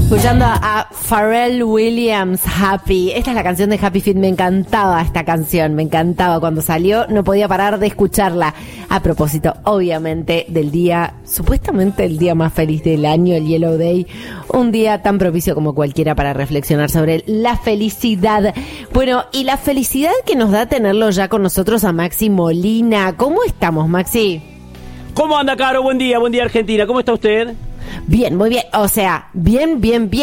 Escuchando a Pharrell Williams, Happy. Esta es la canción de Happy Feet. Me encantaba esta canción, me encantaba. Cuando salió no podía parar de escucharla. A propósito, obviamente, del día, supuestamente el día más feliz del año, el Yellow Day. Un día tan propicio como cualquiera para reflexionar sobre la felicidad. Bueno, y la felicidad que nos da tenerlo ya con nosotros a Maxi Molina. ¿Cómo estamos, Maxi? ¿Cómo anda, Caro? Buen día Argentina. ¿Cómo está usted? Bien, muy bien, o sea, bien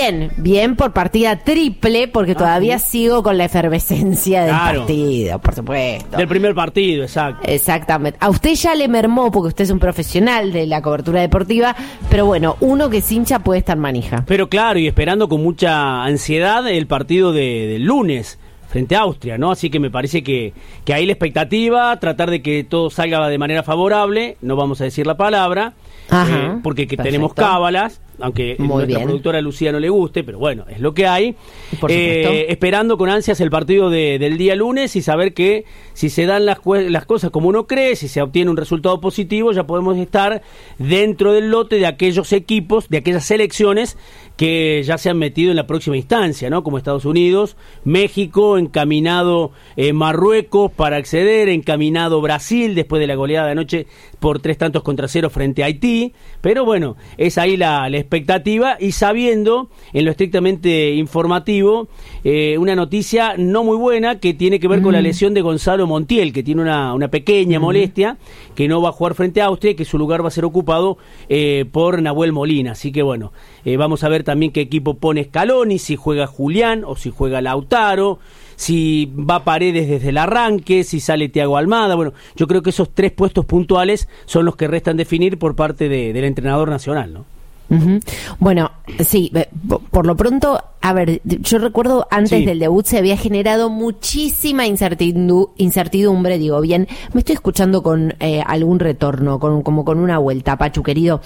por partida triple, porque todavía sigo con la efervescencia del partido, por supuesto. Del primer partido, exacto. Exactamente. A usted ya le mermó, porque usted es un profesional de la cobertura deportiva, pero bueno, uno que es hincha puede estar manija. Pero claro, y esperando con mucha ansiedad el partido del lunes frente a Austria, ¿no? Así que me parece que hay la expectativa, tratar de que todo salga de manera favorable, no vamos a decir la palabra, porque tenemos cábalas, aunque a nuestra productora Lucía no le guste, pero bueno, es lo que hay. Por supuesto. Esperando con ansias el partido del día lunes y saber que si se dan las cosas como uno cree, si se obtiene un resultado positivo, ya podemos estar dentro del lote de aquellos equipos, de aquellas selecciones que ya se han metido en la próxima instancia, ¿no? Como Estados Unidos, México, encaminado Marruecos para acceder, encaminado Brasil después de la goleada de anoche por 3-0 frente a Haití, pero bueno, es ahí la expectativa y sabiendo, en lo estrictamente informativo, una noticia no muy buena que tiene que ver con la lesión de Gonzalo Montiel, que tiene una pequeña molestia, que no va a jugar frente a Austria y que su lugar va a ser ocupado por Nahuel Molina, así que bueno, vamos a ver también qué equipo pone Scaloni, si juega Julián o si juega Lautaro, si va Paredes desde el arranque, si sale Thiago Almada. Bueno, yo creo que esos 3 puestos puntuales son los que restan definir por parte del entrenador nacional, ¿no? Bueno, sí, por lo pronto, a ver, yo recuerdo antes del debut se había generado muchísima incertidumbre, digo bien, me estoy escuchando con algún retorno, como con una vuelta, Pachu querido.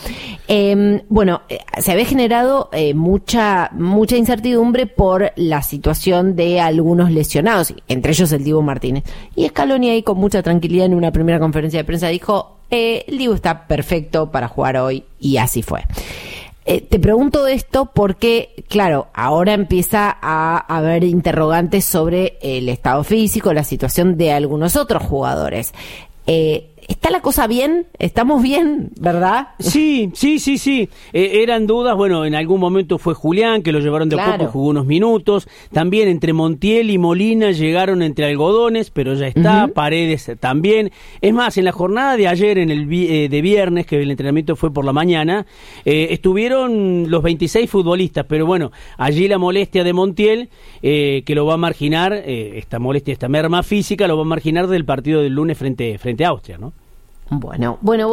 Bueno, se había generado mucha incertidumbre por la situación de algunos lesionados, entre ellos el Dibu Martínez. Y Scaloni ahí con mucha tranquilidad en una primera conferencia de prensa dijo, el Dibu está perfecto para jugar hoy, y así fue. Te pregunto esto porque, claro, ahora empieza a haber interrogantes sobre el estado físico, la situación de algunos otros jugadores. ¿Está la cosa bien? ¿Estamos bien, verdad? Sí. Eran dudas, bueno, en algún momento fue Julián, que lo llevaron de poco, jugó unos minutos. También entre Montiel y Molina llegaron entre algodones, pero ya está. Paredes también. Es más, en la jornada de ayer, de viernes, que el entrenamiento fue por la mañana, estuvieron los 26 futbolistas, pero bueno, allí la molestia de Montiel, que lo va a marginar, esta merma física, lo va a marginar del partido del lunes frente a Austria, ¿no? Bueno,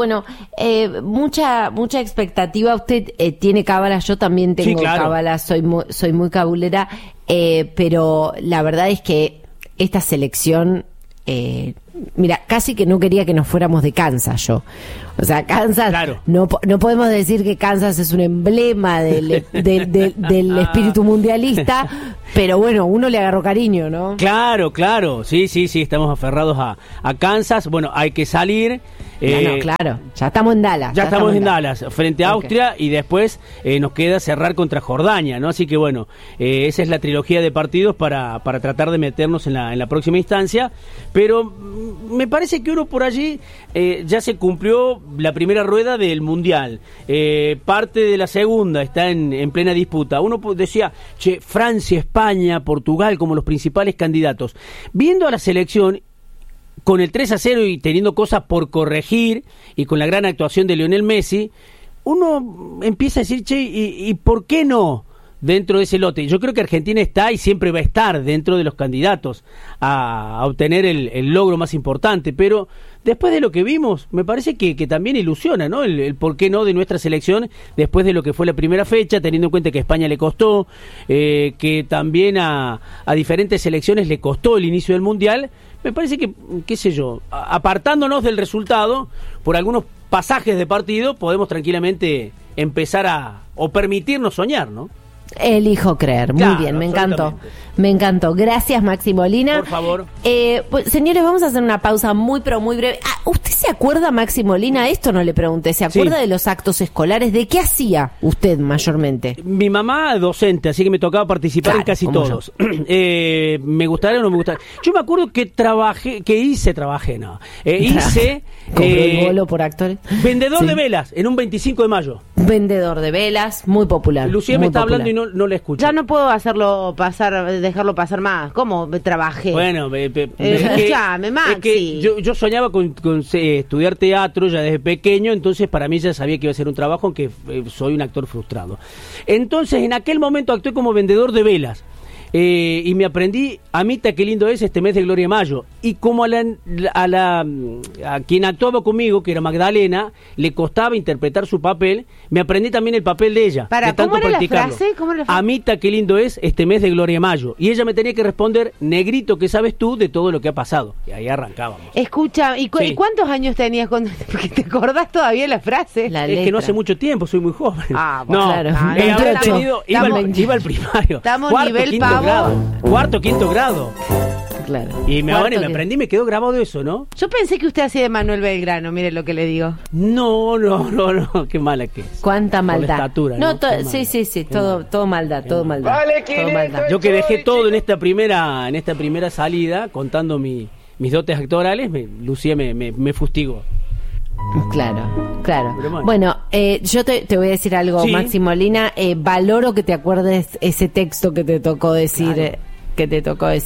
mucha expectativa. Usted tiene cábalas, yo también tengo cábalas, soy muy cabulera, pero la verdad es que esta selección, mira, casi que no quería que nos fuéramos de Kansas yo. O sea, Kansas, no podemos decir que Kansas es un emblema del espíritu mundialista, pero bueno, uno le agarró cariño, ¿no? Claro, sí, estamos aferrados a Kansas. Bueno, hay que salir. Claro, ya estamos en Dallas. Ya estamos en Dallas, frente a Austria, y después nos queda cerrar contra Jordania, ¿no? Así que bueno, esa es la trilogía de partidos para tratar de meternos en la próxima instancia, pero me parece que uno por allí ya se cumplió la primera rueda del Mundial, parte de la segunda está en plena disputa. Uno decía, Francia, España, Portugal como los principales candidatos. Viendo a la selección con el 3-0 y teniendo cosas por corregir, y con la gran actuación de Lionel Messi, uno empieza a decir, ¿y por qué no dentro de ese lote? Yo creo que Argentina está y siempre va a estar dentro de los candidatos a obtener el logro más importante, pero después de lo que vimos, me parece que también ilusiona, ¿no? El por qué no de nuestra selección, después de lo que fue la primera fecha, teniendo en cuenta que a España le costó, que también a diferentes selecciones le costó el inicio del Mundial. Me parece que, qué sé yo, apartándonos del resultado, por algunos pasajes de partido, podemos tranquilamente empezar o permitirnos soñar, ¿no? Elijo creer. Muy Claro, bien, me encantó. absolutamente. Me encantó. Gracias, Maxi Molina. Por favor. Pues, señores, vamos a hacer una pausa muy, pero muy breve. ¿Usted se acuerda, Maxi Molina? Esto no le pregunté. ¿Se acuerda de los actos escolares? ¿De qué hacía usted mayormente? Mi mamá docente, así que me tocaba participar en casi todos. Me gustaron o no me gustaron. Yo me acuerdo que hice ¿Compró el bolo por actores? vendedor de velas en un 25 de mayo. Vendedor de velas, muy popular. Lucía me está hablando y no le escucho. Ya no puedo dejarlo pasar más. ¿Cómo trabajé? Bueno, Llame, Maxi. es que yo soñaba con estudiar teatro ya desde pequeño, entonces para mí ya sabía que iba a ser un trabajo, aunque soy un actor frustrado. Entonces en aquel momento actué como vendedor de velas. Y me aprendí, Amita, qué lindo es este mes de Gloria Mayo. Y como a quien actuaba conmigo, que era Magdalena, le costaba interpretar su papel, me aprendí también el papel de ella. Para, de tanto ¿cómo era la practicarlo. frase? Amita, qué lindo es este mes de Gloria Mayo. Y ella me tenía que responder, negrito, ¿qué sabes tú de todo lo que ha pasado? Y ahí arrancábamos. Escucha, ¿y cuántos años tenías cuando porque te acordás todavía la frase? Es que no hace mucho tiempo, soy muy joven. Bueno, claro. Iba al primario. Estamos Cuarto, nivel quinto pavo. grado. Cuarto, quinto grado. Claro. Y me aprendí, me quedó grabado eso, ¿no? Yo pensé que usted hacía de Manuel Belgrano, mire lo que le digo. No, qué mala que es. Cuánta maldad. La estatura, ¿no? Sí, todo maldad, todo maldad. Vale, todo maldad. Yo que dejé todo en esta primera salida, contando mis dotes actorales, Lucía me fustigó. Claro. Pero Bueno, yo te voy a decir algo, Sí. Maxi Molina. Valoro que te acuerdes ese texto que te tocó decir. Claro.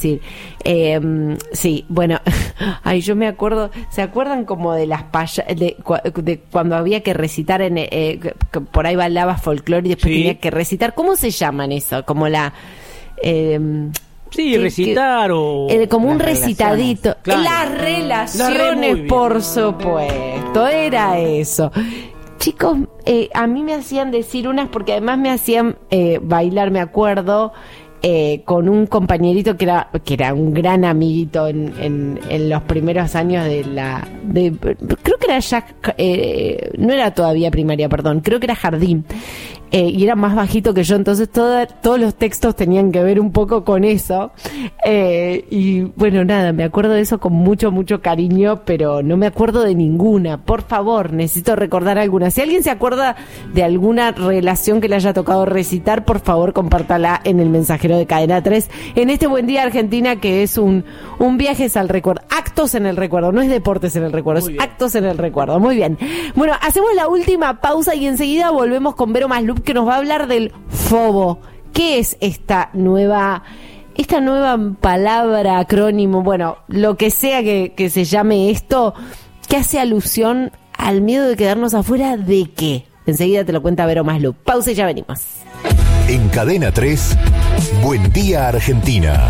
Sí, bueno, ay, yo me acuerdo, ¿se acuerdan como de las de cuando había que recitar que por ahí bailaba folclore y después Sí. tenía que recitar? ¿Cómo se llaman eso? Como la Sí, recitar o... como un Las recitadito. Claro. Las Muy relaciones, bien. por supuesto, era eso. Chicos, a mí me hacían decir unas porque además me hacían bailar, me acuerdo, con un compañerito que era un gran amiguito en los primeros años creo que era ya, no era todavía primaria, perdón, creo que era jardín. Y era más bajito que yo, entonces todos los textos tenían que ver un poco con eso. Y bueno, nada, me acuerdo de eso con mucho, mucho cariño, pero no me acuerdo de ninguna. Por favor, necesito recordar alguna. Si alguien se acuerda de alguna relación que le haya tocado recitar, por favor, compártala en el mensajero de Cadena 3. En este Buen Día Argentina, que es un viajes al recuerdo. Actos en el recuerdo, no es deportes en el recuerdo, es actos en el recuerdo. Muy bien. Bueno, hacemos la última pausa y enseguida volvemos con Vero Maslup, que nos va a hablar del fobo. ¿Qué es esta nueva palabra, acrónimo, bueno, lo que sea que se llame esto, que hace alusión al miedo de quedarnos afuera de qué? Enseguida te lo cuenta Vero Maslup. Pausa y ya venimos. En Cadena 3, Buen Día Argentina.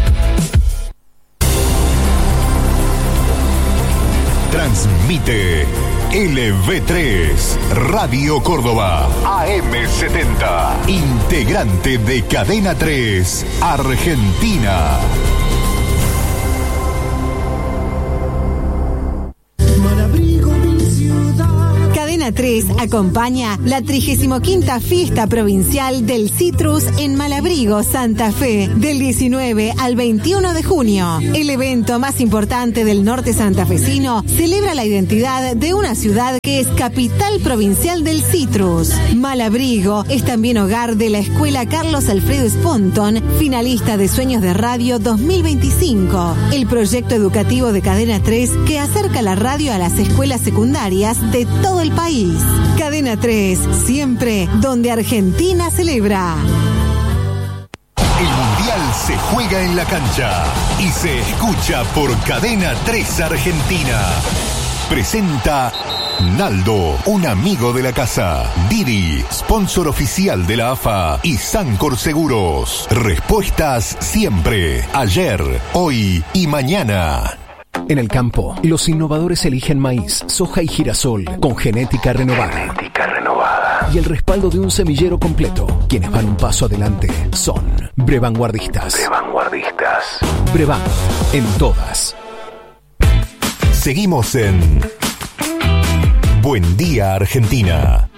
Transmite LV3, Radio Córdoba, AM70, integrante de Cadena 3, Argentina. Cadena 3 acompaña la 35ª Fiesta Provincial del Citrus en Malabrigo, Santa Fe, del 19 al 21 de junio. El evento más importante del norte santafesino celebra la identidad de una ciudad que es capital provincial del citrus. Malabrigo es también hogar de la Escuela Carlos Alfredo Sponton, finalista de Sueños de Radio 2025, el proyecto educativo de Cadena 3 que acerca la radio a las escuelas secundarias de todo el país. Cadena 3, siempre donde Argentina celebra. El Mundial se juega en la cancha y se escucha por Cadena 3 Argentina. Presenta Naldo, un amigo de la casa. Didi, sponsor oficial de la AFA y Sancor Seguros. Respuestas siempre, ayer, hoy y mañana. En el campo, los innovadores eligen maíz, soja y girasol con genética renovada. Y el respaldo de un semillero completo. Quienes van un paso adelante son Brevanguardistas. Brevan, en todas. Seguimos en Buen Día Argentina.